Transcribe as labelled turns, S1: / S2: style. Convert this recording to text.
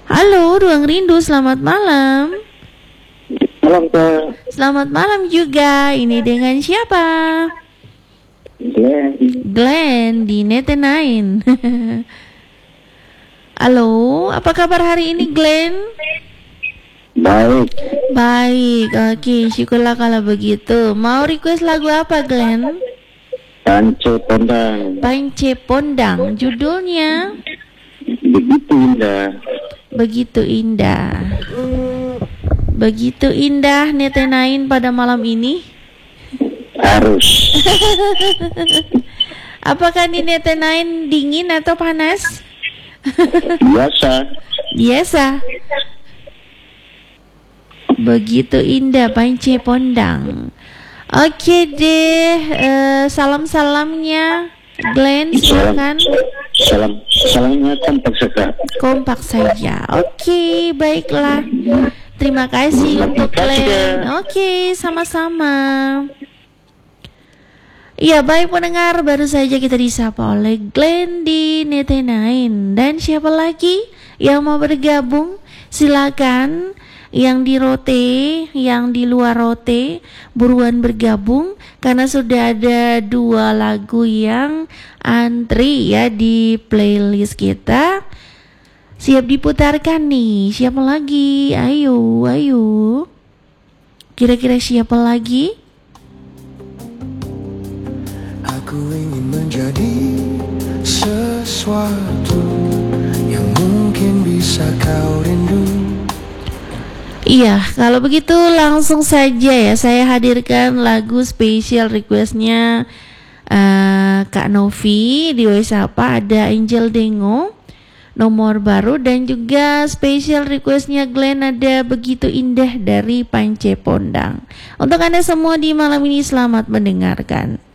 S1: Halo, Ruang Rindu, selamat malam.
S2: Malam Kak.
S1: Selamat malam juga. Ini dengan siapa? Glenn di Netenain. Halo, apa kabar hari ini Glenn?
S2: Baik.
S1: Baik, oke, syukurlah kalau begitu. Mau request lagu apa Glenn?
S2: Pance Pondang.
S1: Pance Pondang, judulnya
S2: Begitu indah.
S1: Begitu Indah. Begitu indah Netenain pada malam ini.
S2: Harus.
S1: Apakah di Netenain dingin atau panas?
S2: Biasa.
S1: Biasa. Begitu indah Pance Pondang. Oke deh, salam-salamnya Glenn, silakan.
S2: Salamnya kompak saja.
S1: Kompak saja. Oke, baiklah. Terima kasih untuk Glenn. Oke, sama-sama. Iya, baik pendengar, baru saja kita disapa oleh Glenn di Netenain. Dan siapa lagi yang mau bergabung? Silakan. Yang di rote, yang di luar rote, buruan bergabung karena sudah ada 2 lagu yang antri ya di playlist kita. Siap diputarkan nih. Siapa lagi? Ayo, ayo. Kira-kira siapa lagi?
S3: Aku ingin menjadi sesuatu yang mungkin bisa kau rindu.
S1: Iya, kalau begitu langsung saja ya saya hadirkan lagu spesial requestnya Kak Novi di Wesapa. Ada Angel Dengo, nomor baru, dan juga spesial requestnya Glenn ada Begitu Indah dari Pance Pondang. Untuk Anda semua di malam ini selamat mendengarkan.